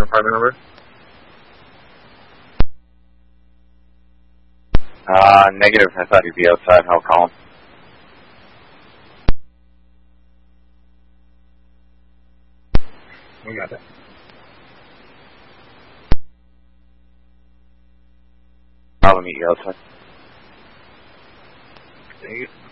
apartment number? Negative. I thought he'd be outside. I'll call him. We got that. I'll meet you outside. Thank you.